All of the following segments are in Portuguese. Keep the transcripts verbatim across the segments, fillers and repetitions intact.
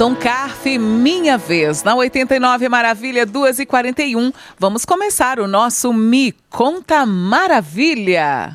Tom Carfe, Minha Vez, na oitenta e nove Maravilha, duas e quarenta e um. Vamos começar o nosso Me Conta Maravilha.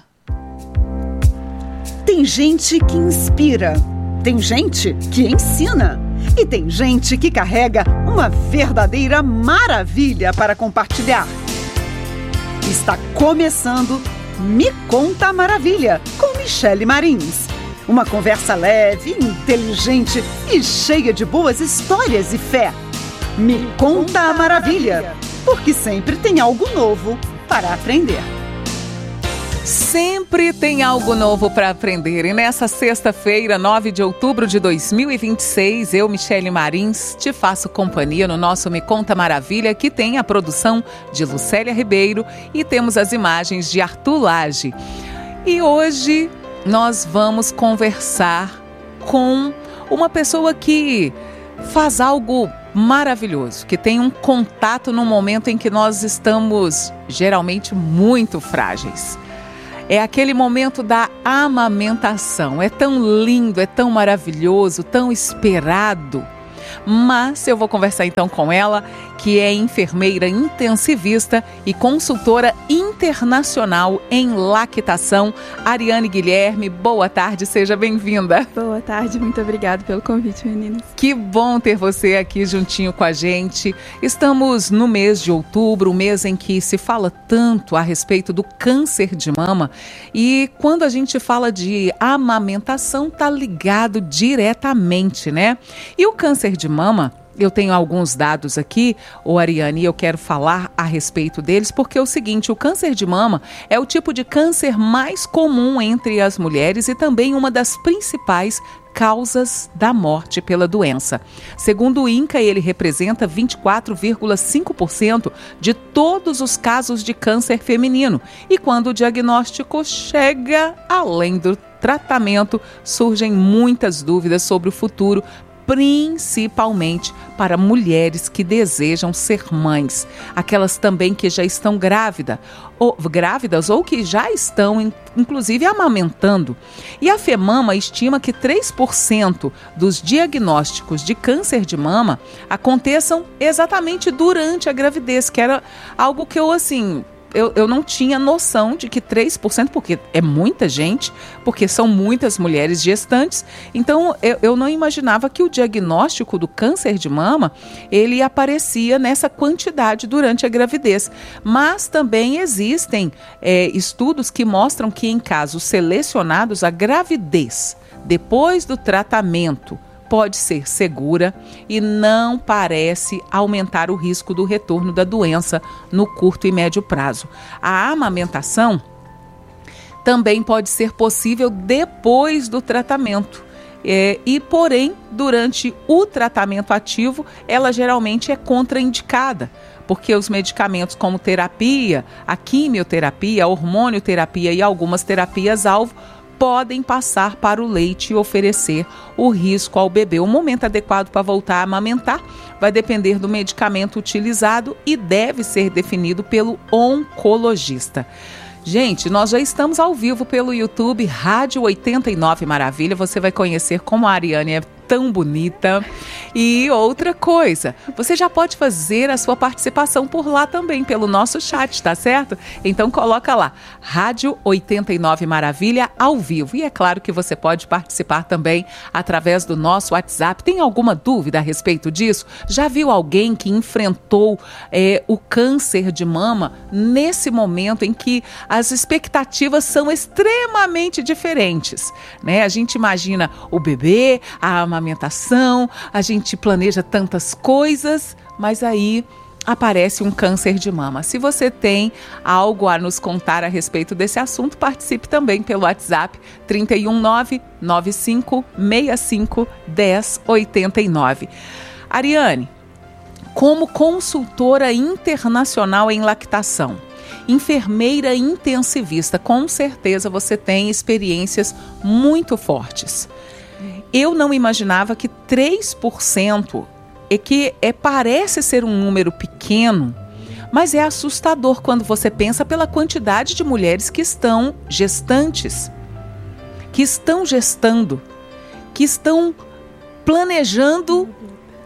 Tem gente que inspira, tem gente que ensina e tem gente que carrega uma verdadeira maravilha para compartilhar. Está começando Me Conta Maravilha, com Michele Marins. Uma conversa leve, inteligente e cheia de boas histórias e fé. Me Conta a Maravilha, porque sempre tem algo novo para aprender. Sempre tem algo novo para aprender. E nessa sexta-feira, nove de outubro de dois mil e vinte e seis, eu, Michele Marins, te faço companhia no nosso Me Conta Maravilha, que tem a produção de Lucélia Ribeiro e temos as imagens de Arthur Lage. E hoje nós vamos conversar com uma pessoa que faz algo maravilhoso, que tem um contato no momento em que nós estamos geralmente muito frágeis. É aquele momento da amamentação. É tão lindo, é tão maravilhoso, tão esperado. Mas eu vou conversar então com ela, que é enfermeira intensivista e consultora internacional em lactação, Ariane Guilherme. Boa tarde, seja bem-vinda. Boa tarde, muito obrigada pelo convite, meninas. Que bom ter você aqui juntinho com a gente. Estamos no mês de outubro, o mês em que se fala tanto a respeito do câncer de mama. E quando a gente fala de amamentação, tá ligado diretamente, né? E o câncer de mama, eu tenho alguns dados aqui, ô Ariane, e eu quero falar a respeito deles, porque é o seguinte, o câncer de mama é o tipo de câncer mais comum entre as mulheres e também uma das principais causas da morte pela doença. Segundo o INCA, ele representa vinte e quatro vírgula cinco por cento de todos os casos de câncer feminino. E quando o diagnóstico chega, além do tratamento, surgem muitas dúvidas sobre o futuro, principalmente para mulheres que desejam ser mães, aquelas também que já estão grávida, ou, grávidas ou que já estão, inclusive, amamentando. E a FEMAMA estima que três por cento dos diagnósticos de câncer de mama aconteçam exatamente durante a gravidez, que era algo que eu, assim... Eu, eu não tinha noção de que três por cento, porque é muita gente, porque são muitas mulheres gestantes, então eu, eu não imaginava que o diagnóstico do câncer de mama, ele aparecia nessa quantidade durante a gravidez. Mas também existem é, estudos que mostram que em casos selecionados, a gravidez depois do tratamento pode ser segura e não parece aumentar o risco do retorno da doença no curto e médio prazo. A amamentação também pode ser possível depois do tratamento. É, e, porém, durante o tratamento ativo, ela geralmente é contraindicada, porque os medicamentos como terapia, a quimioterapia, a hormonioterapia e algumas terapias-alvo podem passar para o leite e oferecer o risco ao bebê. O momento adequado para voltar a amamentar vai depender do medicamento utilizado e deve ser definido pelo oncologista. Gente, nós já estamos ao vivo pelo YouTube, Rádio oitenta e nove Maravilha. Você vai conhecer como a Ariane é tão bonita. E outra coisa, você já pode fazer a sua participação por lá também, pelo nosso chat, tá certo? Então coloca lá, Rádio oitenta e nove Maravilha ao vivo. E é claro que você pode participar também através do nosso WhatsApp. Tem alguma dúvida a respeito disso? Já viu alguém que enfrentou é, o câncer de mama nesse momento em que as expectativas são extremamente diferentes, né? A gente imagina o bebê, a amamentação, a gente planeja tantas coisas, mas aí aparece um câncer de mama. Se você tem algo a nos contar a respeito desse assunto, participe também pelo WhatsApp trinta e um, nove nove cinco, seis cinco, um zero oito nove. Ariane, como consultora internacional em lactação, enfermeira intensivista, com certeza você tem experiências muito fortes. Eu não imaginava que três por cento, é que é, parece ser um número pequeno, mas é assustador quando você pensa pela quantidade de mulheres que estão gestantes, que estão gestando, que estão planejando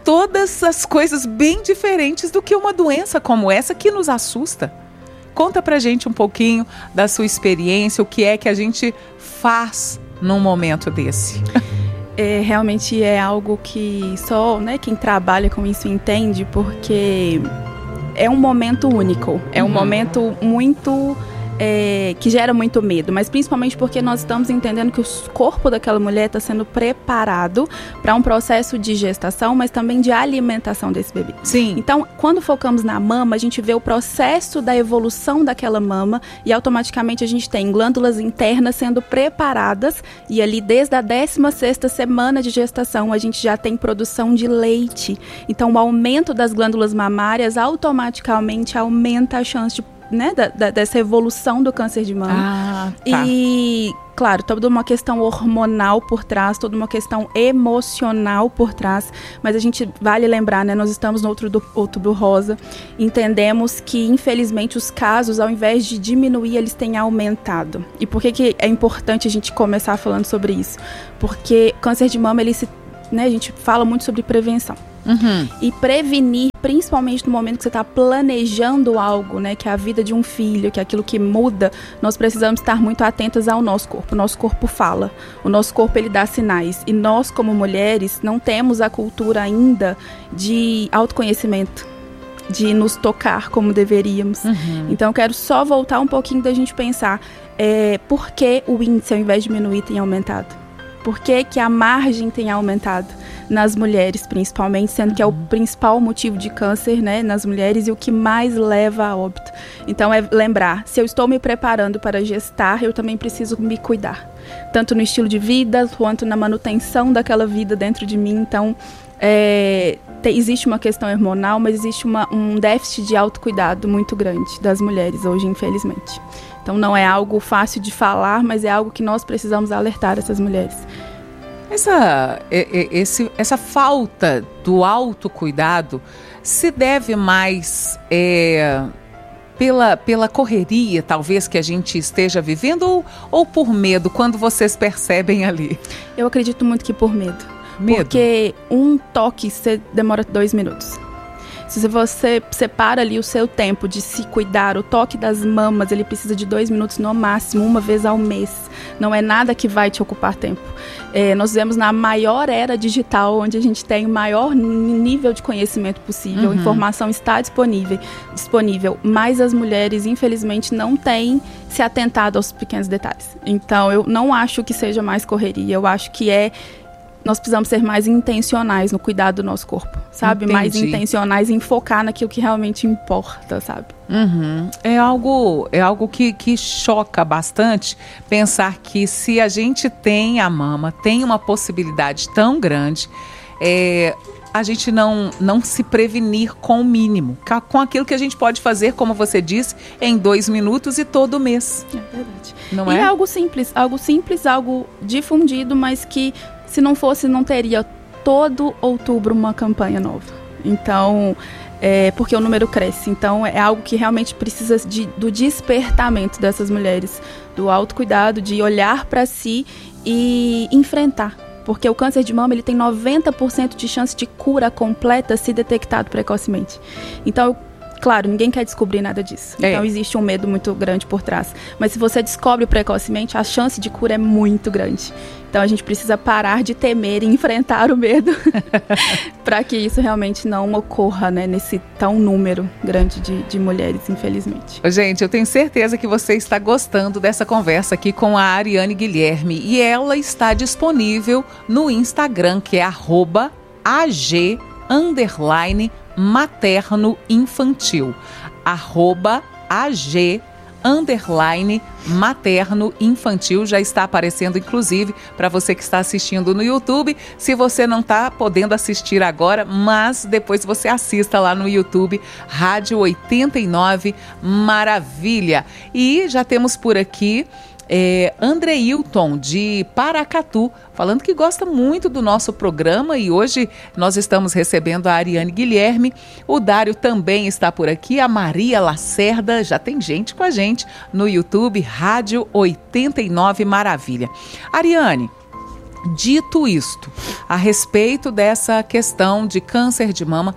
todas as coisas bem diferentes do que uma doença como essa que nos assusta. Conta pra gente um pouquinho da sua experiência, o que é que a gente faz num momento desse. É, realmente é algo que só, né, quem trabalha com isso entende, porque é um momento único, é um uhum. momento muito... É, que gera muito medo, mas principalmente porque nós estamos entendendo que o corpo daquela mulher está sendo preparado para um processo de gestação, mas também de alimentação desse bebê. Sim. Então, quando focamos na mama, a gente vê o processo da evolução daquela mama e automaticamente a gente tem glândulas internas sendo preparadas e ali desde a décima sexta semana de gestação a gente já tem produção de leite. Então, o aumento das glândulas mamárias automaticamente aumenta a chance de Né, da, da, dessa evolução do câncer de mama. Ah, tá. E, claro, toda uma questão hormonal por trás, toda uma questão emocional por trás, mas a gente vale lembrar, né, nós estamos no outubro, outubro rosa, entendemos que, infelizmente, os casos, ao invés de diminuir, eles têm aumentado. E por que, que é importante a gente começar falando sobre isso? Porque câncer de mama, ele se, né, a gente fala muito sobre prevenção. Uhum. E prevenir, principalmente no momento que você está planejando algo, né, que é a vida de um filho, que é aquilo que muda, nós precisamos estar muito atentas ao nosso corpo. O nosso corpo fala, o nosso corpo ele dá sinais. E nós, como mulheres, não temos a cultura ainda de autoconhecimento, de nos tocar como deveríamos. Uhum. Então eu quero só voltar um pouquinho da gente pensar é, por que o índice, ao invés de diminuir, tem aumentado. Por que, que a margem tem aumentado nas mulheres, principalmente, sendo que é o principal motivo de câncer, né, nas mulheres e o que mais leva a óbito. Então, é lembrar, se eu estou me preparando para gestar, eu também preciso me cuidar. Tanto no estilo de vida, quanto na manutenção daquela vida dentro de mim. Então, é, tem, existe uma questão hormonal, mas existe uma, um déficit de autocuidado muito grande das mulheres hoje, infelizmente. Então não é algo fácil de falar, mas é algo que nós precisamos alertar essas mulheres. Essa, esse, essa falta do autocuidado se deve mais é, pela, pela correria, talvez, que a gente esteja vivendo, ou, ou por medo, quando vocês percebem ali? Eu acredito muito que por medo. Medo? Porque um toque você demora dois minutos. Se você separa ali o seu tempo de se cuidar, o toque das mamas, ele precisa de dois minutos no máximo, uma vez ao mês. Não é nada que vai te ocupar tempo. É, nós vivemos na maior era digital, onde a gente tem o maior nível de conhecimento possível, uhum. a informação está disponível, disponível, mas as mulheres, infelizmente, não têm se atentado aos pequenos detalhes. Então, eu não acho que seja mais correria, eu acho que é... Nós precisamos ser mais intencionais no cuidado do nosso corpo, sabe? Entendi. Mais intencionais em focar naquilo que realmente importa, sabe? Uhum. É algo, é algo que, que choca bastante pensar que se a gente tem a mama, tem uma possibilidade tão grande, é, a gente não, não se prevenir com o mínimo, com aquilo que a gente pode fazer, como você disse, em dois minutos e todo mês. É verdade. Não e é? é algo simples, algo simples, algo difundido, mas que se não fosse, não teria todo outubro uma campanha nova. Então, é, porque o número cresce. Então, é algo que realmente precisa de, do despertamento dessas mulheres, do autocuidado, de olhar para si e enfrentar. Porque o câncer de mama ele tem noventa por cento de chance de cura completa se detectado precocemente. Então, eu Claro, ninguém quer descobrir nada disso. É. Então, existe um medo muito grande por trás. Mas se você descobre precocemente, a chance de cura é muito grande. Então, a gente precisa parar de temer e enfrentar o medo para que isso realmente não ocorra, né, nesse tão número grande de, de mulheres, infelizmente. Gente, eu tenho certeza que você está gostando dessa conversa aqui com a Ariane Guilherme. E ela está disponível no Instagram, que é arroba ag underline materno infantil, arroba ag underline materno infantil, já está aparecendo inclusive para você que está assistindo no YouTube, se você não está podendo assistir agora, mas depois você assista lá no YouTube, Rádio oitenta e nove Maravilha. E já temos por aqui É, Andreilton, de Paracatu, falando que gosta muito do nosso programa, e hoje nós estamos recebendo a Ariane Guilherme. O Dário também está por aqui, a Maria Lacerda, já tem gente com a gente no YouTube, Rádio oitenta e nove Maravilha. Ariane, Dito isto, a respeito dessa questão de câncer de mama,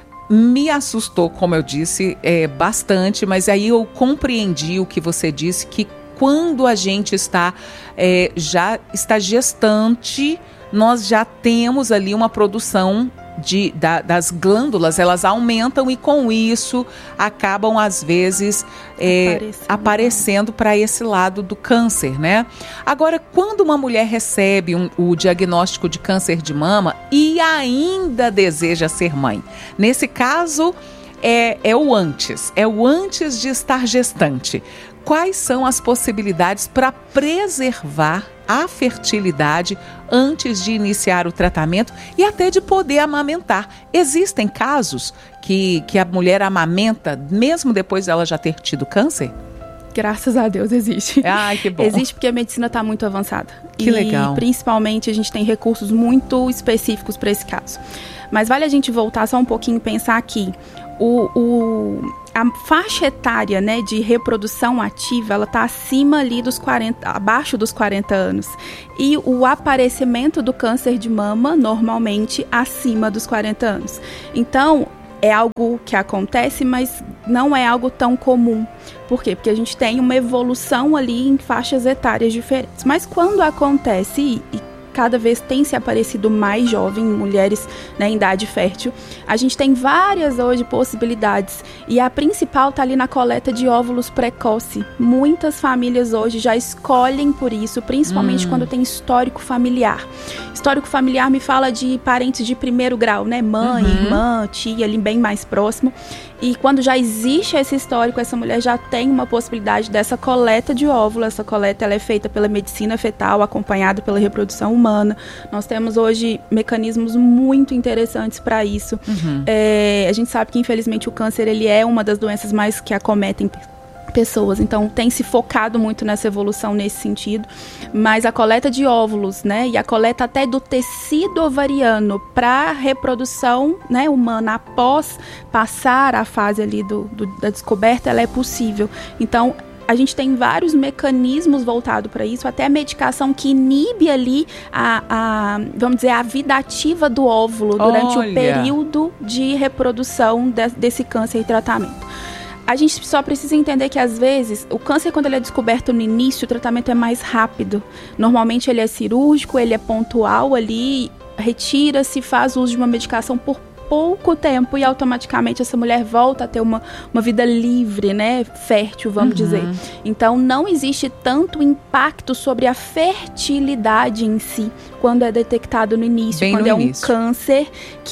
me assustou, como eu disse, é, bastante, mas aí eu compreendi o que você disse, que quando a gente está, é, já está gestante, nós já temos ali uma produção de, da, das glândulas, elas aumentam e com isso acabam às vezes é, aparecendo, aparecendo para esse lado do câncer, né? Agora, quando uma mulher recebe um, o diagnóstico de câncer de mama e ainda deseja ser mãe, nesse caso é, é o antes, é o antes de estar gestante. Quais são as possibilidades para preservar a fertilidade antes de iniciar o tratamento e até de poder amamentar? Existem casos que, que a mulher amamenta mesmo depois dela já ter tido câncer? Graças a Deus existe. Ai, que bom. Existe porque a medicina está muito avançada. Que e, legal. Principalmente a gente tem recursos muito específicos para esse caso. Mas vale a gente voltar só um pouquinho e pensar aqui. O, o, a faixa etária, né, de reprodução ativa, ela está acima ali dos quarenta, abaixo dos quarenta anos. E o aparecimento do câncer de mama, normalmente, acima dos quarenta anos. Então, é algo que acontece, mas não é algo tão comum. Por quê? Porque a gente tem uma evolução ali em faixas etárias diferentes. Mas quando acontece, e, e cada vez tem se aparecido mais jovem, mulheres, né, em idade fértil, a gente tem várias hoje possibilidades. E a principal está ali na coleta de óvulos precoce. Muitas famílias hoje já escolhem por isso, principalmente hum. quando tem histórico familiar. Histórico familiar me fala de parentes de primeiro grau, né? Mãe, uhum. irmã, tia, ali bem mais próximo. E quando já existe esse histórico, essa mulher já tem uma possibilidade dessa coleta de óvulo. Essa coleta ela é feita pela medicina fetal, acompanhada pela reprodução humana. Nós temos hoje mecanismos muito interessantes para isso. Uhum. É, a gente sabe que, infelizmente, o câncer ele é uma das doenças mais que acometem pessoas, então tem se focado muito nessa evolução nesse sentido, mas a coleta de óvulos, né, e a coleta até do tecido ovariano para reprodução, né, humana após passar a fase ali do, do, da descoberta, ela é possível. Então a gente tem vários mecanismos voltados para isso, até a medicação que inibe ali a, a, vamos dizer, a vida ativa do óvulo durante Olha. o período de reprodução de, desse câncer e tratamento. A gente só precisa entender que, às vezes, o câncer, quando ele é descoberto no início, o tratamento é mais rápido. Normalmente, ele é cirúrgico, ele é pontual ali, retira-se, faz uso de uma medicação por pouco tempo e, automaticamente, essa mulher volta a ter uma, uma vida livre, né? Fértil, vamos uhum. dizer. Então, não existe tanto impacto sobre a fertilidade em si, quando é detectado no início. Bem quando no é início. Um câncer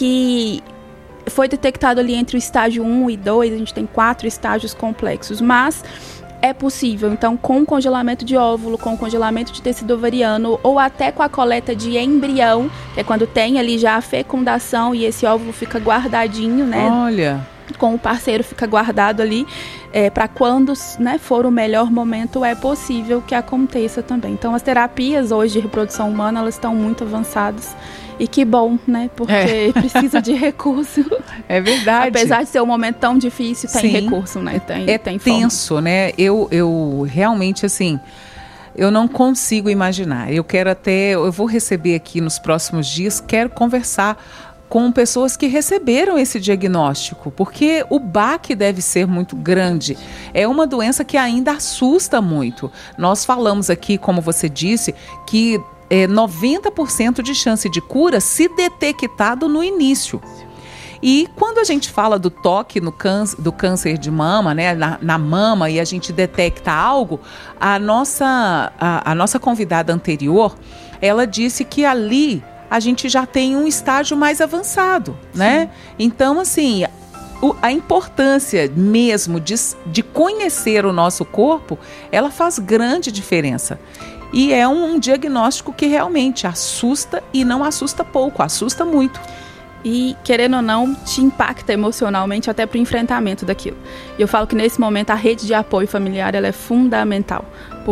que foi detectado ali entre o estágio um e dois, a gente tem quatro estágios complexos, mas é possível, então, com congelamento de óvulo, com congelamento de tecido ovariano, ou até com a coleta de embrião, que é quando tem ali já a fecundação e esse óvulo fica guardadinho, né? Olha! Com o parceiro fica guardado ali, é, para quando, né, for o melhor momento, é possível que aconteça também. Então, as terapias hoje de reprodução humana, elas estão muito avançadas. E que bom, né? Porque é. precisa de recurso. É verdade. Apesar de ser um momento tão difícil, tem Sim. recurso, né? Tem, é tem tenso, forma. né? Eu, eu realmente, assim, eu não consigo imaginar. Eu quero até, eu vou receber aqui nos próximos dias, quero conversar com pessoas que receberam esse diagnóstico, porque o baque deve ser muito grande. É uma doença que ainda assusta muito. Nós falamos aqui, como você disse, que é noventa por cento de chance de cura se detectado no início. E quando a gente fala do toque no câncer, do câncer de mama, né, na, na mama, e a gente detecta algo, a nossa, a, a nossa convidada anterior, ela disse que ali a gente já tem um estágio mais avançado, né? Então, assim, o, a importância mesmo de, de conhecer o nosso corpo, ela faz grande diferença. E é um, um diagnóstico que realmente assusta e não assusta pouco, assusta muito. E, querendo ou não, te impacta emocionalmente até para o enfrentamento daquilo. E eu falo que, nesse momento, a rede de apoio familiar ela é fundamental,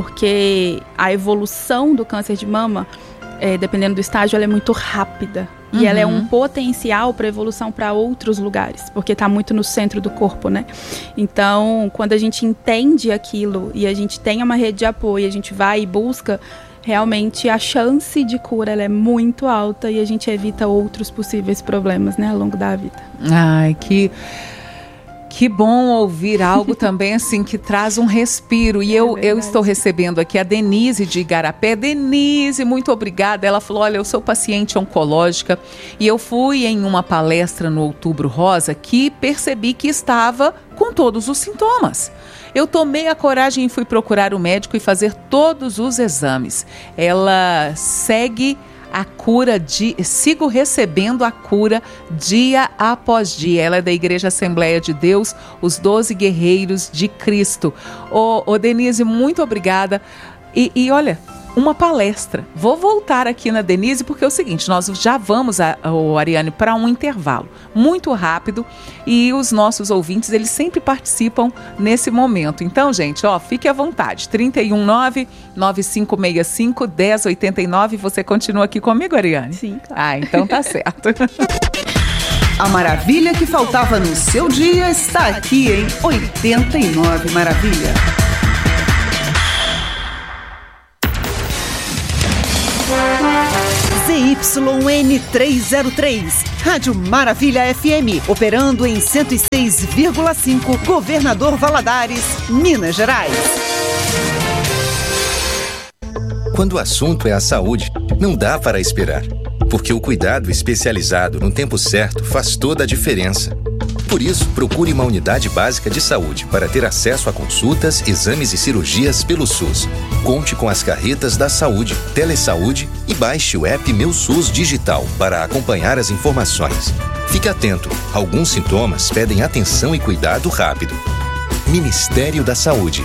porque a evolução do câncer de mama, é, dependendo do estágio, ela é muito rápida. E uhum. ela é um potencial para evolução para outros lugares, porque está muito no centro do corpo, né? Então, quando a gente entende aquilo e a gente tem uma rede de apoio, a gente vai e busca realmente a chance de cura ela é muito alta e a gente evita outros possíveis problemas, né, ao longo da vida. Ai, que... Que bom ouvir algo também assim que traz um respiro. E eu, é eu estou recebendo aqui a Denise de Igarapé. Denise, muito obrigada. Ela falou, olha, eu sou paciente oncológica e eu fui em uma palestra no Outubro Rosa que percebi que estava com todos os sintomas. Eu tomei a coragem e fui procurar o médico e fazer todos os exames. Ela segue a cura, de, sigo recebendo a cura dia após dia. Ela é da Igreja Assembleia de Deus, os doze Guerreiros de Cristo. Ô, ô Denise, muito obrigada. E, e olha, uma palestra. Vou voltar aqui na Denise porque é o seguinte, nós já vamos, a, a Ariane, para um intervalo muito rápido e os nossos ouvintes, eles sempre participam nesse momento. Então, gente, ó, fique à vontade. trinta e um, nove, nove cinco seis cinco, um zero oito nove. Você continua aqui comigo, Ariane? Sim, claro. Ah, então tá certo. A maravilha que faltava no seu dia está aqui em oitenta e nove Maravilha. Z Y N trezentos e três, Rádio Maravilha F M, operando em cento e seis vírgula cinco, Governador Valadares, Minas Gerais. Quando o assunto é a saúde, não dá para esperar, porque o cuidado especializado no tempo certo faz toda a diferença. Por isso, procure uma unidade básica de saúde para ter acesso a consultas, exames e cirurgias pelo SUS. Conte com as carretas da saúde, Telesaúde e baixe o app Meu SUS Digital para acompanhar as informações. Fique atento, alguns sintomas pedem atenção e cuidado rápido. Ministério da Saúde.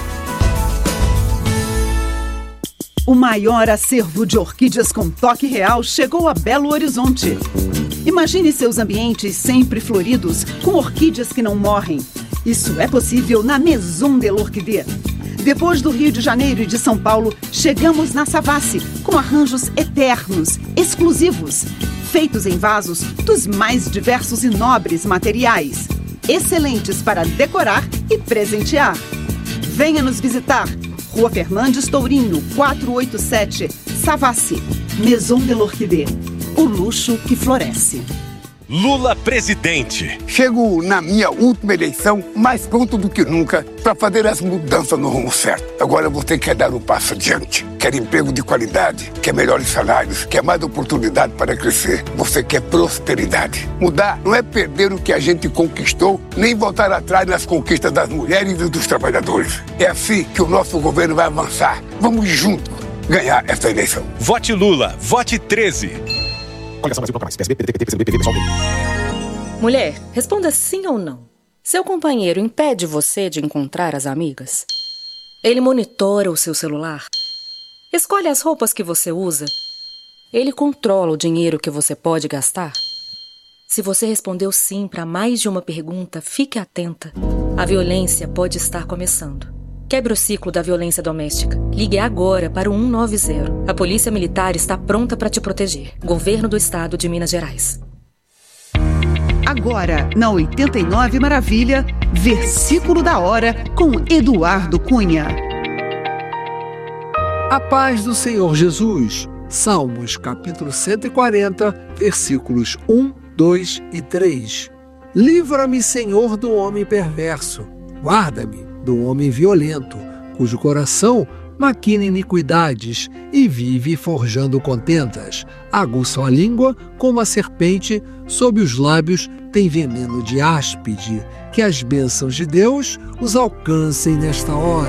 O maior acervo de orquídeas com toque real chegou a Belo Horizonte. Imagine seus ambientes sempre floridos, com orquídeas que não morrem. Isso é possível na Maison de l'Orchidée. Depois do Rio de Janeiro e de São Paulo, chegamos na Savassi, com arranjos eternos, exclusivos, feitos em vasos dos mais diversos e nobres materiais, excelentes para decorar e presentear. Venha nos visitar. Rua Fernandes Tourinho, quatrocentos e oitenta e sete, Savassi, Maison de l'Orchidée. O luxo que floresce. Lula presidente. Chego na minha última eleição mais pronto do que nunca para fazer as mudanças no rumo certo. Agora você quer dar um passo adiante. Quer emprego de qualidade, quer melhores salários, quer mais oportunidade para crescer. Você quer prosperidade. Mudar não é perder o que a gente conquistou, nem voltar atrás nas conquistas das mulheres e dos trabalhadores. É assim que o nosso governo vai avançar. Vamos juntos ganhar essa eleição. Vote Lula, vote treze. Mulher, responda sim ou não. Seu companheiro impede você de encontrar as amigas? Ele monitora o seu celular? Escolhe as roupas que você usa? Ele controla o dinheiro que você pode gastar? Se você respondeu sim para mais de uma pergunta, fique atenta. A violência pode estar começando. Quebre o ciclo da violência doméstica. Ligue agora para o cento e noventa. A Polícia Militar está pronta para te proteger. Governo do Estado de Minas Gerais. Agora, na oitenta e nove Maravilha, Versículo da Hora, com Eduardo Cunha. A paz do Senhor Jesus. Salmos, capítulo cento e quarenta, versículos um, dois e três. Livra-me, Senhor, do homem perverso. Guarda-me do homem violento, cujo coração maquina iniquidades e vive forjando contendas. Aguça a língua como a serpente, sob os lábios tem veneno de áspide. Que as bênçãos de Deus os alcancem nesta hora.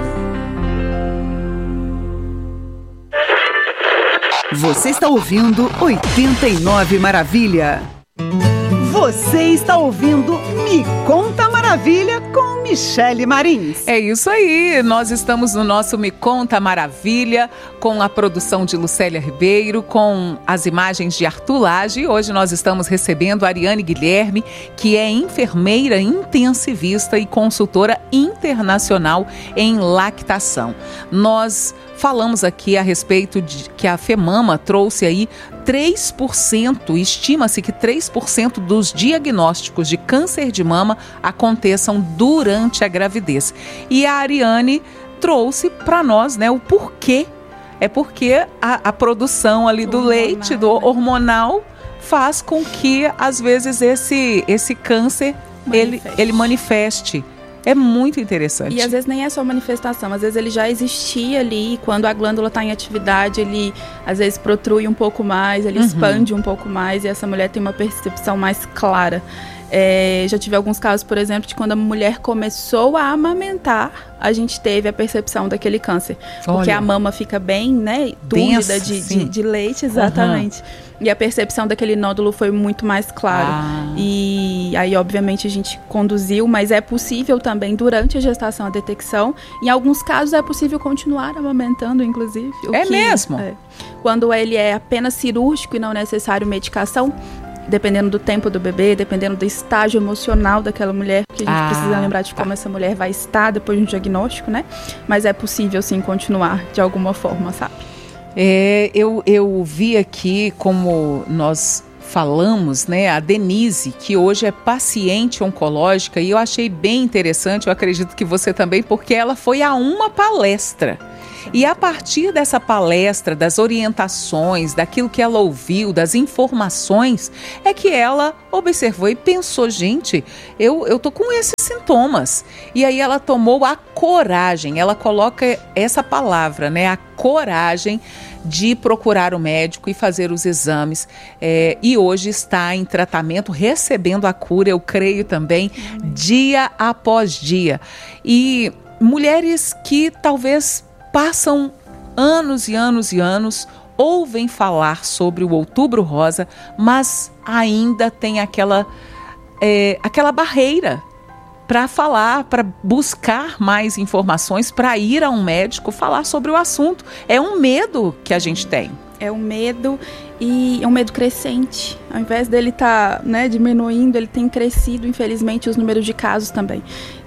Você está ouvindo oitenta e nove Maravilha. Você está ouvindo Me Conta Maravilha com Michele Marins. É isso aí, nós estamos no nosso Me Conta Maravilha, com a produção de Lucélia Ribeiro, com as imagens de Arthur Lage. E hoje nós estamos recebendo a Ariane Guilherme, que é enfermeira intensivista e consultora internacional em lactação. Nós falamos aqui a respeito de que a FEMAMA trouxe aí três por cento, estima-se que três por cento dos diagnósticos de câncer de mama aconteçam durante a gravidez. E a Ariane trouxe para nós, né, o porquê é porque a, a produção ali do hormonal, leite, do hormonal, faz com que, às vezes, esse, esse câncer ele, ele manifeste. É muito interessante. E às vezes nem é só manifestação, às vezes ele já existia ali, quando a glândula está em atividade, ele às vezes protrui um pouco mais, ele uhum. expande um pouco mais e essa mulher tem uma percepção mais clara. É, já tive alguns casos, por exemplo, de quando a mulher começou a amamentar, a gente teve a percepção daquele câncer. Olha. Porque a mama fica bem, né, túrgida de, de, de leite, exatamente. Uhum. E a percepção daquele nódulo foi muito mais clara. Ah. E aí, obviamente, a gente conduziu, mas é possível também, durante a gestação, a detecção. Em alguns casos, é possível continuar amamentando, inclusive. É que, mesmo? É, quando ele é apenas cirúrgico e não necessário medicação, dependendo do tempo do bebê, dependendo do estágio emocional daquela mulher, porque a gente ah, precisa lembrar de como tá. essa mulher vai estar depois de um diagnóstico, né? Mas é possível, sim, continuar de alguma forma, sabe? É, eu, eu vi aqui, como nós falamos, né, a Denise, que hoje é paciente oncológica, e eu achei bem interessante, eu acredito que você também, porque ela foi a uma palestra. E a partir dessa palestra, das orientações, daquilo que ela ouviu, das informações, é que ela observou e pensou, gente, eu, eu tô com esses sintomas. E aí ela tomou a coragem, ela coloca essa palavra, né, a coragem de procurar o médico e fazer os exames. É, e hoje está em tratamento, recebendo a cura, eu creio também, Amém. dia após dia. E mulheres que talvez passam anos e anos e anos, ouvem falar sobre o Outubro Rosa, mas ainda tem aquela, é, aquela barreira para falar, para buscar mais informações, para ir a um médico falar sobre o assunto. É um medo que a gente tem. É um medo e é um medo crescente. Ao invés dele estar, tá, né, diminuindo, ele tem crescido, infelizmente, os números de casos também.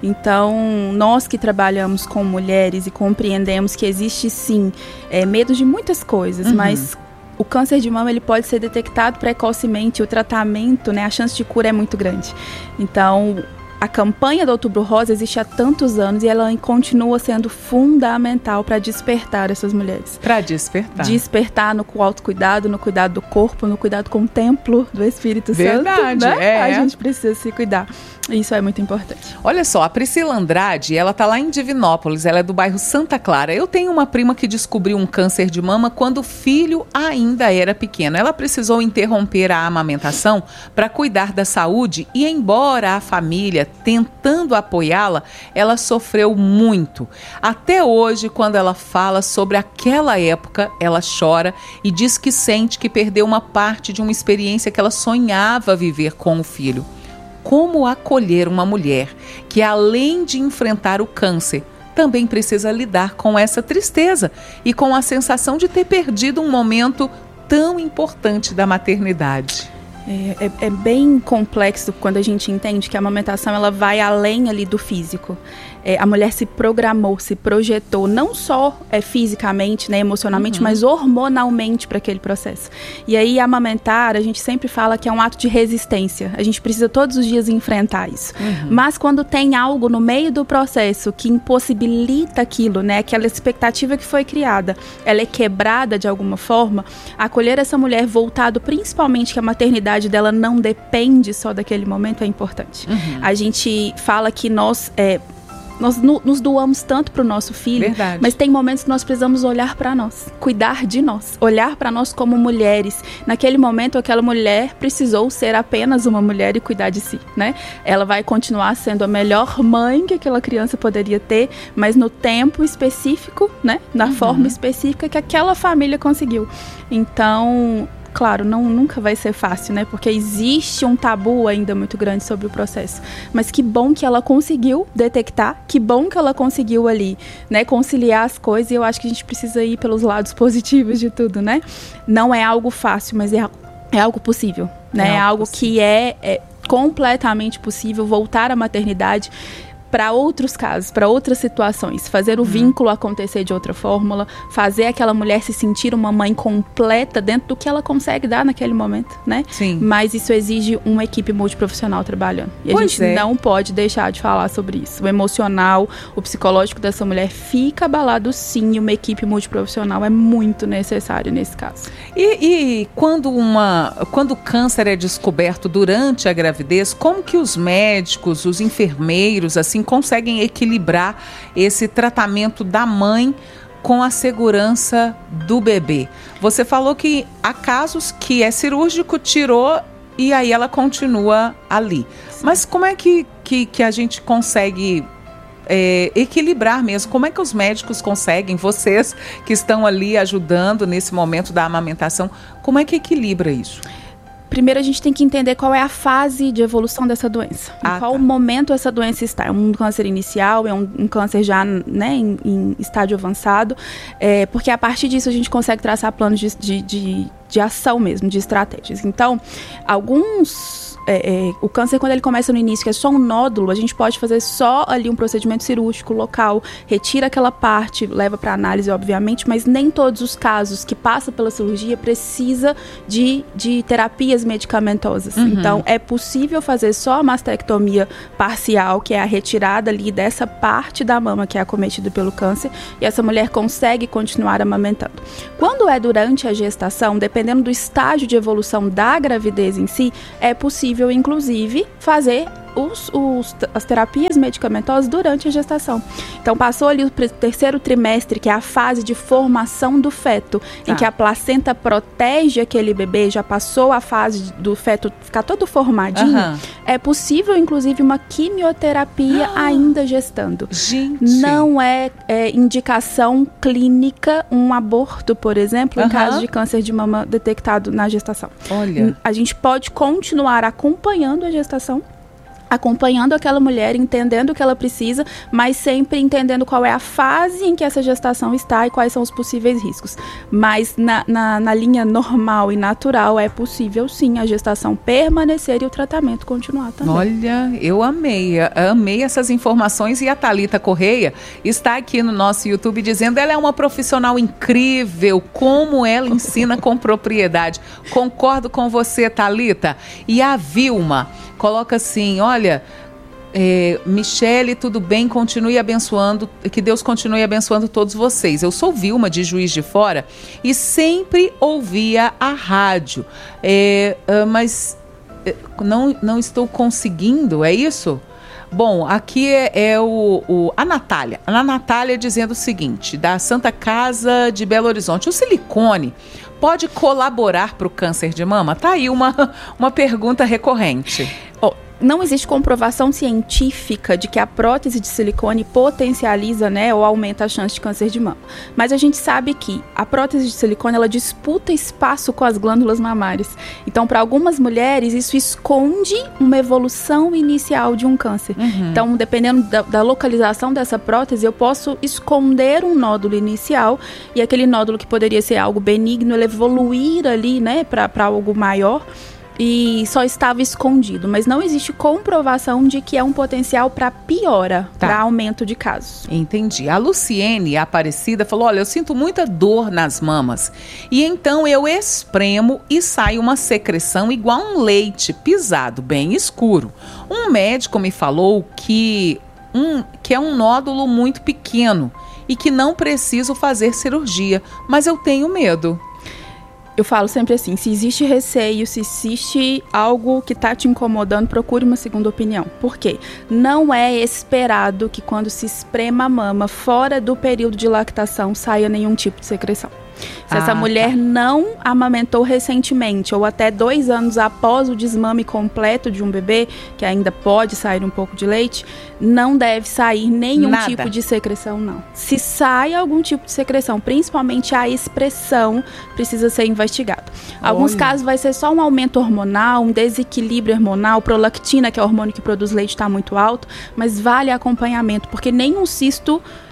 Então, nós que trabalhamos com mulheres e compreendemos que existe, sim, é, medo de muitas coisas, uhum. mas o câncer de mama ele pode ser detectado precocemente, o tratamento, né, a chance de cura é muito grande. Então, a campanha do Outubro Rosa existe há tantos anos e ela continua sendo fundamental para despertar essas mulheres. Para despertar. Despertar no autocuidado, no cuidado do corpo, no cuidado com o templo do Espírito Verdade, Santo. Verdade, né? é. A gente precisa se cuidar. Isso é muito importante. Olha só, a Priscila Andrade, ela tá lá em Divinópolis, ela é do bairro Santa Clara. Eu tenho uma prima que descobriu um câncer de mama quando o filho ainda era pequeno. Ela precisou interromper a amamentação para cuidar da saúde e, embora a família tentando apoiá-la, ela sofreu muito. Até hoje, quando ela fala sobre aquela época, ela chora e diz que sente que perdeu uma parte de uma experiência que ela sonhava viver com o filho. Como acolher uma mulher que, além de enfrentar o câncer, também precisa lidar com essa tristeza e com a sensação de ter perdido um momento tão importante da maternidade? É, é, é bem complexo quando a gente entende que a amamentação ela vai além ali do físico. É, a mulher se programou, se projetou, não só é, fisicamente, né, emocionalmente, uhum. mas hormonalmente para aquele processo. E aí, amamentar, a gente sempre fala que é um ato de resistência. A gente precisa todos os dias enfrentar isso. Uhum. Mas quando tem algo no meio do processo que impossibilita aquilo, né, aquela expectativa que foi criada, ela é quebrada de alguma forma, acolher essa mulher voltado principalmente que a maternidade dela não depende só daquele momento é importante. Uhum. A gente fala que nós... É, Nós no, nos doamos tanto para o nosso filho, Verdade. Mas tem momentos que nós precisamos olhar para nós, cuidar de nós, olhar para nós como mulheres. Naquele momento, aquela mulher precisou ser apenas uma mulher e cuidar de si, né? Ela vai continuar sendo a melhor mãe que aquela criança poderia ter, mas no tempo específico, né? Na uhum. forma específica que aquela família conseguiu. Então... Claro, não, nunca vai ser fácil, né? Porque existe um tabu ainda muito grande sobre o processo. Mas que bom que ela conseguiu detectar, que bom que ela conseguiu ali, né? Conciliar as coisas, e eu acho que a gente precisa ir pelos lados positivos de tudo, né? Não é algo fácil, mas é, é algo possível, né? É algo, é algo que é, é completamente possível voltar à maternidade. para outros casos, para outras situações, fazer o uhum. vínculo acontecer de outra fórmula, fazer aquela mulher se sentir uma mãe completa dentro do que ela consegue dar naquele momento, né? Sim. Mas isso exige uma equipe multiprofissional trabalhando. E pois a gente é. não pode deixar de falar sobre isso. O emocional, o psicológico dessa mulher fica abalado sim, e uma equipe multiprofissional é muito necessário nesse caso. E, e quando, uma, quando o câncer é descoberto durante a gravidez, como que os médicos, os enfermeiros, assim, conseguem equilibrar esse tratamento da mãe com a segurança do bebê? Você falou que há casos que é cirúrgico, tirou e aí ela continua ali. Sim. Mas como é que, que, que a gente consegue é, equilibrar mesmo? Como é que os médicos conseguem, vocês que estão ali ajudando nesse momento da amamentação, como é que equilibra isso? Primeiro a gente tem que entender qual é a fase de evolução dessa doença. Ah, em qual tá. momento essa doença está. É um câncer inicial, é um, um câncer já, né, em, em estágio avançado. É, porque a partir disso a gente consegue traçar planos de, de, de, de ação mesmo, de estratégias. Então, alguns... É, é, o câncer, quando ele começa no início, que é só um nódulo, a gente pode fazer só ali um procedimento cirúrgico local, retira aquela parte, leva para análise, obviamente, mas nem todos os casos que passam pela cirurgia precisa de, de terapias medicamentosas. Uhum. Então, é possível fazer só a mastectomia parcial, que é a retirada ali dessa parte da mama que é acometida pelo câncer, e essa mulher consegue continuar amamentando. Quando é durante a gestação, dependendo do estágio de evolução da gravidez em si, é possível inclusive fazer os, os, as terapias medicamentosas durante a gestação. Então passou ali o terceiro trimestre, que é a fase de formação do feto, tá. em que a placenta protege aquele bebê, já passou a fase do feto ficar todo formadinho, uhum. é possível inclusive uma quimioterapia ah. ainda gestando. Gente. Não é, é indicação clínica um aborto, por exemplo, uhum. em caso de câncer de mama detectado na gestação. Olha. A gente pode continuar acompanhando a gestação, acompanhando aquela mulher, entendendo o que ela precisa, mas sempre entendendo qual é a fase em que essa gestação está e quais são os possíveis riscos. Mas na, na, na linha normal e natural é possível sim a gestação permanecer e o tratamento continuar também. Olha, eu amei, amei essas informações, e a Thalita Correia está aqui no nosso YouTube dizendo: ela é uma profissional incrível, como ela ensina com propriedade. Concordo com você, Thalita. E a Vilma coloca assim: olha, é, Michele, tudo bem, continue abençoando, que Deus continue abençoando todos vocês. Eu sou Vilma, de Juiz de Fora, e sempre ouvia a rádio, é, mas não, não estou conseguindo, é isso? Bom, aqui é, é o, o, a Natália. A Natália dizendo o seguinte, da Santa Casa de Belo Horizonte: o silicone pode colaborar para o câncer de mama? Tá aí uma, uma pergunta recorrente. Oh, não existe comprovação científica de que a prótese de silicone potencializa, né, ou aumenta a chance de câncer de mama. Mas a gente sabe que a prótese de silicone, ela disputa espaço com as glândulas mamárias. Então, para algumas mulheres, isso esconde uma evolução inicial de um câncer. Uhum. Então, dependendo da, da localização dessa prótese, eu posso esconder um nódulo inicial, e aquele nódulo que poderia ser algo benigno, ele evoluir ali, né, para algo maior, e só estava escondido, mas não existe comprovação de que é um potencial para piora, tá. para aumento de casos. Entendi. A Luciene Aparecida falou: olha, eu sinto muita dor nas mamas, e então eu espremo e sai uma secreção igual um leite pisado, bem escuro. Um médico me falou que, um, que é um nódulo muito pequeno e que não preciso fazer cirurgia, mas eu tenho medo. Eu falo sempre assim: se existe receio, se existe algo que está te incomodando, procure uma segunda opinião. Por quê? Não é esperado que quando se esprema a mama fora do período de lactação saia nenhum tipo de secreção. Se ah, essa mulher tá. não amamentou recentemente, ou até dois anos após o desmame completo de um bebê, que ainda pode sair um pouco de leite, não deve sair nenhum Nada. tipo de secreção, não. Se sai algum tipo de secreção, principalmente a expressão, precisa ser investigado. Alguns Olha. casos vai ser só um aumento hormonal, um desequilíbrio hormonal, prolactina, que é o hormônio que produz leite, está muito alto, mas vale acompanhamento, porque nenhum cisto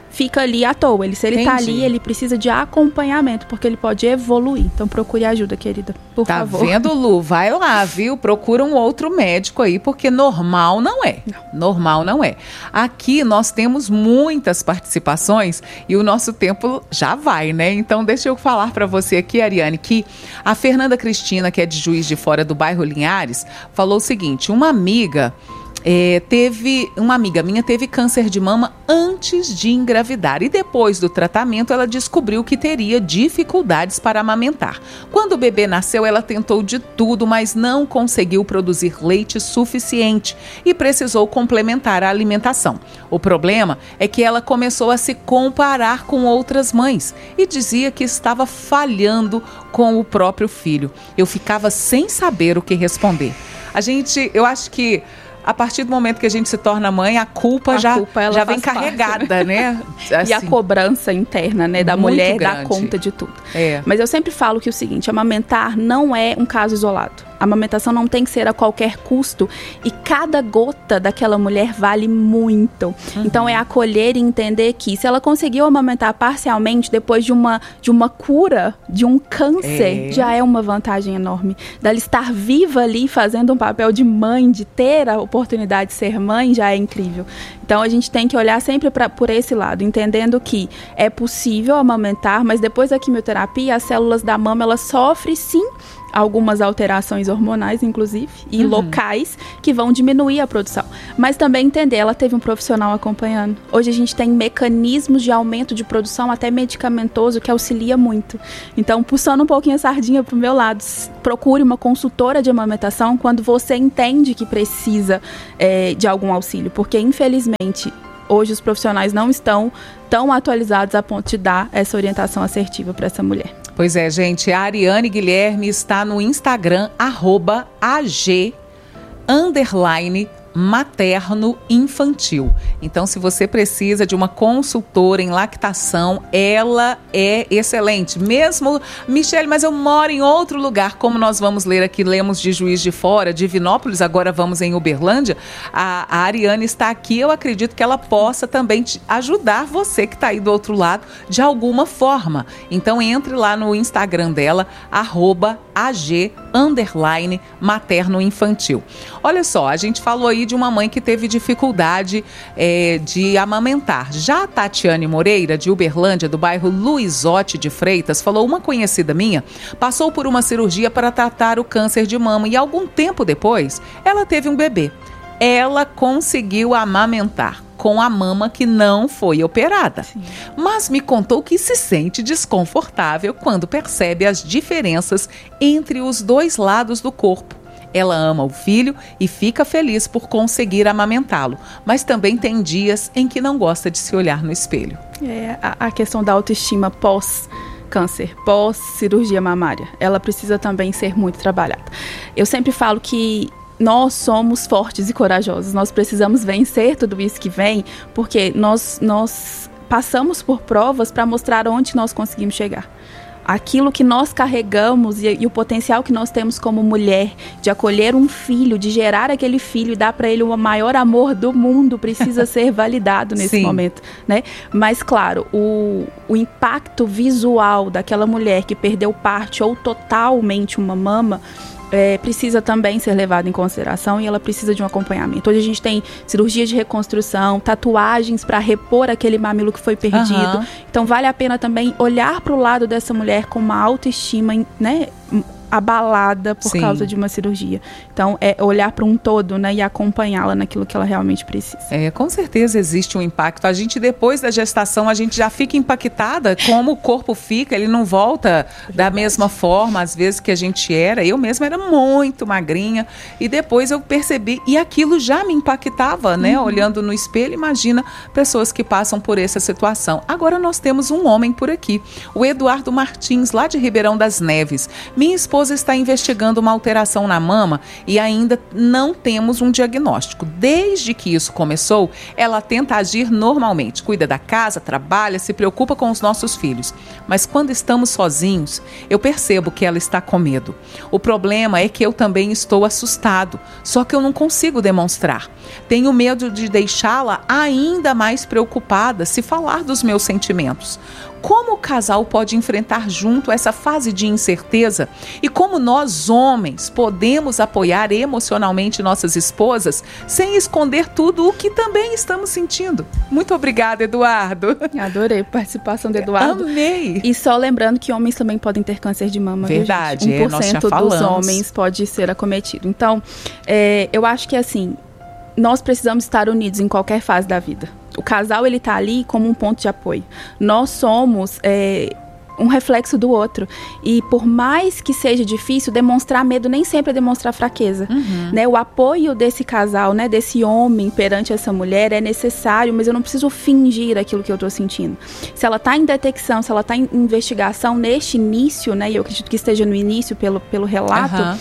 fica ali à toa. Ele, se ele Entendi. tá ali, ele precisa de acompanhamento, porque ele pode evoluir. Então procure ajuda, querida, por tá favor. Tá vendo, Lu? Vai lá, viu? Procura um outro médico aí, porque normal não é. Não. Normal não é. Aqui nós temos muitas participações e o nosso tempo já vai, né? Então deixa eu falar para você aqui, Ariane, que a Fernanda Cristina, que é de Juiz de Fora do bairro Linhares, falou o seguinte: uma amiga... É, teve uma amiga minha teve câncer de mama antes de engravidar e depois do tratamento ela descobriu que teria dificuldades para amamentar. Quando o bebê nasceu, ela tentou de tudo, mas não conseguiu produzir leite suficiente e precisou complementar a alimentação. O problema é que ela começou a se comparar com outras mães e dizia que estava falhando com o próprio filho. Eu ficava sem saber o que responder. A gente, eu acho que a partir do momento que a gente se torna mãe, a culpa a já, culpa, já vem parte, carregada, né? Assim, e a cobrança interna, né, da mulher grande. Dá conta de tudo. É. Mas eu sempre falo que o seguinte, amamentar não é um caso isolado. A amamentação não tem que ser a qualquer custo e cada gota daquela mulher vale muito. Uhum. Então é acolher e entender que se ela conseguiu amamentar parcialmente depois de uma, de uma cura, de um câncer, é. já é uma vantagem enorme. Dela estar viva ali fazendo um papel de mãe, de ter a oportunidade de ser mãe, já é incrível. Então a gente tem que olhar sempre pra, por esse lado, entendendo que é possível amamentar, mas depois da quimioterapia as células da mama elas sofrem sim algumas alterações hormonais, inclusive, e uhum. locais que vão diminuir a produção. Mas também entender, ela teve um profissional acompanhando. Hoje a gente tem mecanismos de aumento de produção, até medicamentoso, que auxilia muito. Então, puxando um pouquinho a sardinha pro meu lado, procure uma consultora de amamentação quando você entende que precisa é, de algum auxílio, porque, infelizmente, hoje os profissionais não estão tão atualizados a ponto de dar essa orientação assertiva para essa mulher. Pois é, gente, a Ariane Guilherme está no Instagram, arroba ag, underline, materno infantil. Então, se você precisa de uma consultora em lactação, ela é excelente. Mesmo, Michele, mas eu moro em outro lugar, como nós vamos ler aqui, lemos de Juiz de Fora, Divinópolis, agora vamos em Uberlândia. A, a Ariane está aqui, eu acredito que ela possa também te ajudar você que está aí do outro lado, de alguma forma. Então, entre lá no Instagram dela, arroba ag, underline, materno infantil. Olha só, a gente falou aí de uma mãe que teve dificuldade é, de amamentar. Já a Tatiane Moreira, de Uberlândia, do bairro Luizote de Freitas, falou: uma conhecida minha passou por uma cirurgia para tratar o câncer de mama e algum tempo depois ela teve um bebê. Ela conseguiu amamentar com a mama que não foi operada. Sim. Mas me contou que se sente desconfortável quando percebe as diferenças entre os dois lados do corpo. Ela ama o filho e fica feliz por conseguir amamentá-lo, mas também tem dias em que não gosta de se olhar no espelho. É a, a questão da autoestima pós-câncer, pós-cirurgia mamária, ela precisa também ser muito trabalhada. Eu sempre falo que nós somos fortes e corajosos, nós precisamos vencer tudo isso que vem, porque nós, nós passamos por provas para mostrar onde nós conseguimos chegar. Aquilo que nós carregamos e, e o potencial que nós temos como mulher de acolher um filho, de gerar aquele filho e dar para ele o maior amor do mundo precisa ser validado nesse Sim. momento, né? Mas claro, o, o impacto visual daquela mulher que perdeu parte ou totalmente uma mama É, precisa também ser levado em consideração e ela precisa de um acompanhamento. Hoje a gente tem cirurgia de reconstrução, tatuagens para repor aquele mamilo que foi perdido. Uhum. Então vale a pena também olhar para o lado dessa mulher com uma autoestima, né, abalada por Sim. causa de uma cirurgia. Então é olhar para um todo, né, e acompanhá-la naquilo que ela realmente precisa. É, com certeza existe um impacto. A gente, depois da gestação, a gente já fica impactada como o corpo fica, ele não volta é da mesma forma às vezes que a gente era. Eu mesma era muito magrinha e depois eu percebi e aquilo já me impactava, né, uhum. olhando no espelho. Imagina pessoas que passam por essa situação. Agora nós temos um homem por aqui, o Eduardo Martins, lá de Ribeirão das Neves. Minha esposa esposa está investigando uma alteração na mama e ainda não temos um diagnóstico. Desde que isso começou, ela tenta agir normalmente, cuida da casa, trabalha, se preocupa com os nossos filhos. Mas quando estamos sozinhos, eu percebo que ela está com medo. O problema é que eu também estou assustado, só que eu não consigo demonstrar. Tenho medo de deixá-la ainda mais preocupada se falar dos meus sentimentos. Como o casal pode enfrentar junto essa fase de incerteza? E como nós, homens, podemos apoiar emocionalmente nossas esposas sem esconder tudo o que também estamos sentindo? Muito obrigada, Eduardo. Adorei a participação do Eduardo. Amei. E só lembrando que homens também podem ter câncer de mama. Verdade, viu, gente? é, nós já um por cento falamos. dos homens pode ser acometido. Então, é, eu acho que assim, nós precisamos estar unidos em qualquer fase da vida. O casal, ele tá ali como um ponto de apoio. Nós somos é, um reflexo do outro. E por mais que seja difícil, demonstrar medo nem sempre é demonstrar fraqueza. Uhum. Né? O apoio desse casal, né, desse homem perante essa mulher é necessário, mas eu não preciso fingir aquilo que eu tô sentindo. Se ela tá em detecção, se ela tá em investigação neste início, né, e eu acredito que esteja no início pelo, pelo relato, uhum.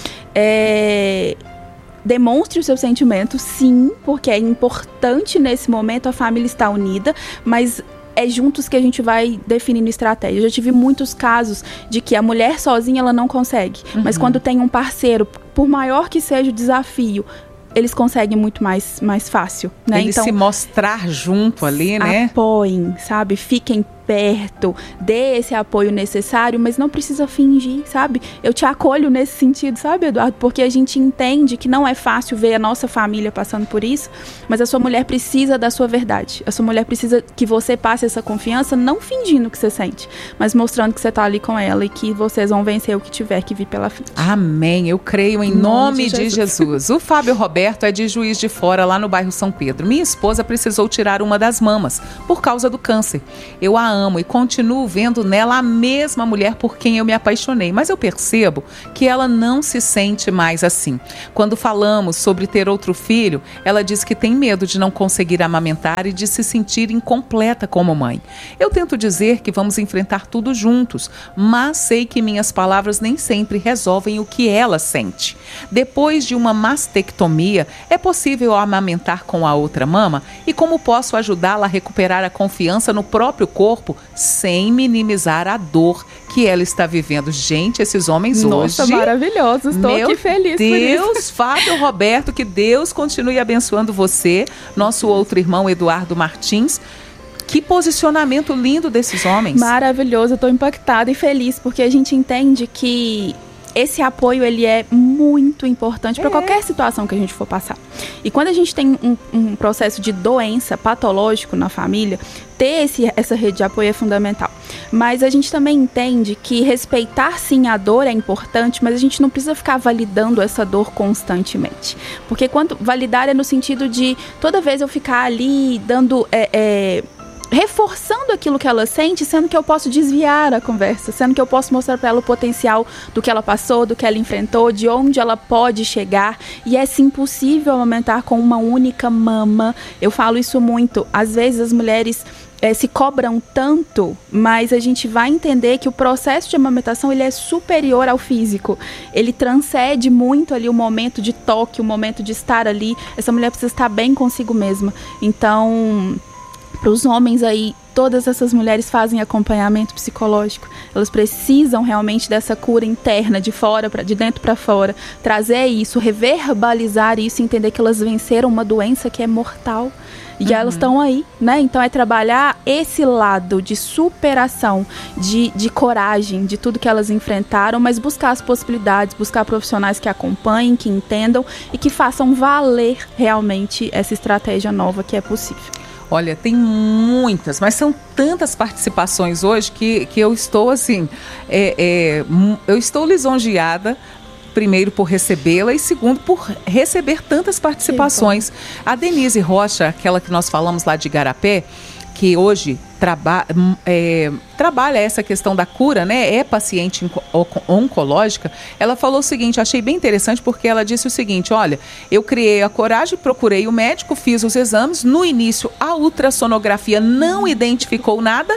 é... demonstre os seus sentimentos, sim, porque é importante nesse momento a família estar unida, mas é juntos que a gente vai definindo estratégia. Eu já tive muitos casos de que a mulher sozinha ela não consegue, uhum. mas quando tem um parceiro, por maior que seja o desafio, eles conseguem muito mais, mais fácil, né? Eles então, se mostrar junto ali, né? Apoiem, sabe? Fiquem perto, dê esse apoio necessário, mas não precisa fingir, sabe? Eu te acolho nesse sentido, sabe, Eduardo? Porque a gente entende que não é fácil ver a nossa família passando por isso, mas a sua mulher precisa da sua verdade. A sua mulher precisa que você passe essa confiança, não fingindo que você sente, mas mostrando que você tá ali com ela e que vocês vão vencer o que tiver que vir pela frente. Amém. Eu creio em nome, nome de, de Jesus. Jesus. O Fábio Roberto é de Juiz de Fora, lá no bairro São Pedro. Minha esposa precisou tirar uma das mamas por causa do câncer. Eu a amo e continuo vendo nela a mesma mulher por quem eu me apaixonei, mas eu percebo que ela não se sente mais assim. Quando falamos sobre ter outro filho, ela diz que tem medo de não conseguir amamentar e de se sentir incompleta como mãe. Eu tento dizer que vamos enfrentar tudo juntos, mas sei que minhas palavras nem sempre resolvem o que ela sente. Depois de uma mastectomia, é possível amamentar com a outra mama? E como posso ajudá-la a recuperar a confiança no próprio corpo sem minimizar a dor que ela está vivendo? Gente, esses homens Nossa, hoje... Nossa, maravilhosos. Estou aqui feliz Deus, por isso. Fábio Roberto, que Deus continue abençoando você, nosso outro irmão Eduardo Martins. Que posicionamento lindo desses homens. Maravilhoso, eu estou impactada e feliz, porque a gente entende que esse apoio ele é muito importante para é. qualquer situação que a gente for passar. E quando a gente tem um, um processo de doença patológico na família, ter esse, essa rede de apoio é fundamental. Mas a gente também entende que respeitar sim a dor é importante, mas a gente não precisa ficar validando essa dor constantemente. Porque quando validar é no sentido de toda vez eu ficar ali dando... É, é, reforçando aquilo que ela sente, sendo que eu posso desviar a conversa, sendo que eu posso mostrar para ela o potencial do que ela passou, do que ela enfrentou, de onde ela pode chegar. E é sim possível amamentar com uma única mama. Eu falo isso muito. Às vezes as mulheres é, se cobram tanto, mas a gente vai entender que o processo de amamentação ele é superior ao físico. Ele transcende muito ali o momento de toque, o momento de estar ali. Essa mulher precisa estar bem consigo mesma. Então... para os homens aí, todas essas mulheres fazem acompanhamento psicológico. Elas precisam realmente dessa cura interna, de fora para de dentro para fora, trazer isso, reverbalizar isso, entender que elas venceram uma doença que é mortal. E uhum. elas estão aí, né? Então é trabalhar esse lado de superação, de, de coragem, de tudo que elas enfrentaram, mas buscar as possibilidades, buscar profissionais que acompanhem, que entendam e que façam valer realmente essa estratégia nova que é possível. Olha, tem muitas, mas são tantas participações hoje que, que eu estou assim, é, é, eu estou lisonjeada, primeiro por recebê-la e segundo por receber tantas participações. A Denise Rocha, aquela que nós falamos lá de Igarapé, que hoje traba, é, trabalha essa questão da cura, né? É paciente oncológica. Ela falou o seguinte, achei bem interessante porque ela disse o seguinte, olha, eu criei a coragem, procurei o médico, fiz os exames, no início a ultrassonografia não identificou nada,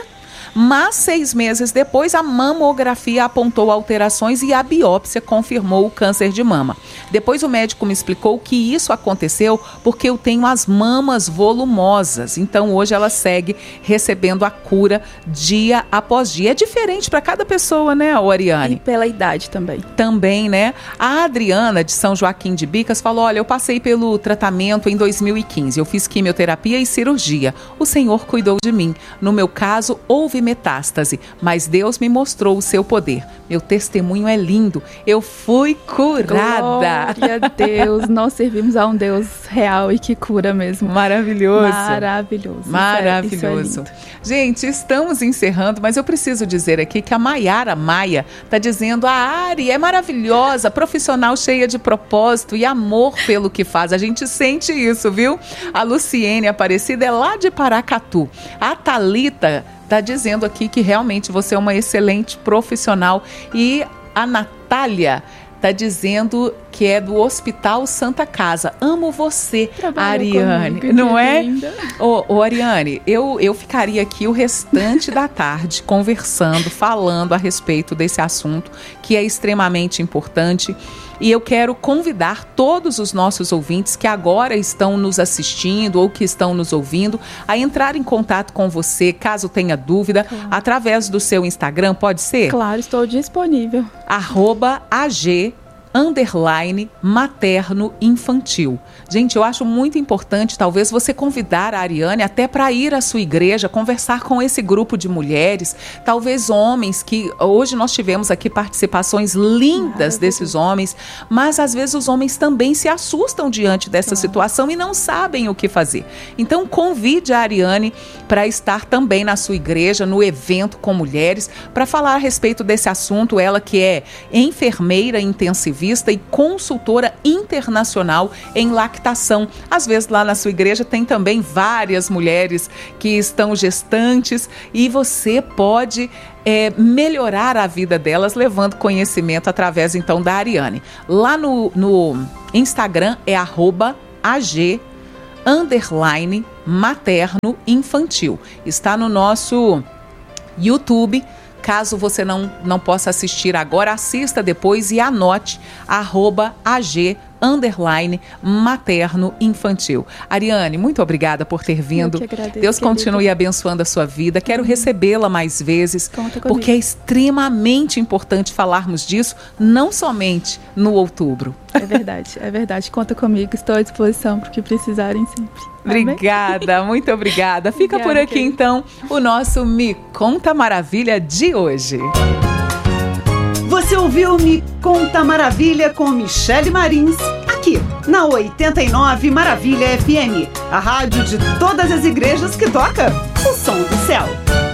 Mas seis meses depois, a mamografia apontou alterações e a biópsia confirmou o câncer de mama. Depois o médico me explicou que isso aconteceu porque eu tenho as mamas volumosas. Então hoje ela segue recebendo a cura dia após dia. É diferente para cada pessoa, né, Ariane? E pela idade também. Também, né? A Adriana, de São Joaquim de Bicas, falou: olha, eu passei pelo tratamento em dois mil e quinze. Eu fiz quimioterapia e cirurgia. O Senhor cuidou de mim. No meu caso, houve metástase, mas Deus me mostrou o seu poder. Meu testemunho é lindo. Eu fui curada. Glória a Deus. Nós servimos a um Deus real e que cura mesmo. Maravilhoso. Maravilhoso. Maravilhoso. Isso é, isso é Gente, estamos encerrando, mas eu preciso dizer aqui que a Maiara Maia está dizendo: a Ari é maravilhosa, profissional cheia de propósito e amor pelo que faz. A gente sente isso, viu? A Luciene Aparecida é lá de Paracatu. A Thalita está dizendo aqui que realmente você é uma excelente profissional. E a Natália está dizendo que é do Hospital Santa Casa. Amo você, Trabalhou Ariane. comigo, não é? Linda. Ô, ô Ariane, eu, eu ficaria aqui o restante da tarde conversando, falando a respeito desse assunto que é extremamente importante. E eu quero convidar todos os nossos ouvintes que agora estão nos assistindo ou que estão nos ouvindo a entrar em contato com você, caso tenha dúvida, claro, através do seu Instagram, pode ser? Claro, estou disponível. Arroba AG underline materno infantil. Gente, eu acho muito importante talvez você convidar a Ariane até para ir à sua igreja, conversar com esse grupo de mulheres, talvez homens, que hoje nós tivemos aqui participações lindas desses homens, mas às vezes os homens também se assustam diante dessa claro. situação e não sabem o que fazer. Então convide a Ariane para estar também na sua igreja, no evento com mulheres, para falar a respeito desse assunto, ela que é enfermeira intensivista e consultora internacional em lactação. Às vezes lá na sua igreja tem também várias mulheres que estão gestantes e você pode é, melhorar a vida delas levando conhecimento através então da Ariane. Lá no, no Instagram é arroba ag underline materno infantil. Está no nosso YouTube. Caso você não, não possa assistir agora, assista depois e anote arroba ag underline materno infantil. Ariane, muito obrigada por ter vindo. Eu que agradeço, Deus continue querida. abençoando a sua vida. Quero recebê-la mais vezes, porque é extremamente importante falarmos disso, não somente no outubro. É verdade, é verdade. Conta comigo, estou à disposição para o que precisarem sempre. Obrigada, Amém? Muito obrigada. Fica Obrigada, por aqui querida. então o nosso Me Conta Maravilha de hoje. Você ouviu Me Conta Maravilha com Michele Marins, aqui na oitenta e nove Maravilha F M, a rádio de todas as igrejas que toca o som do céu.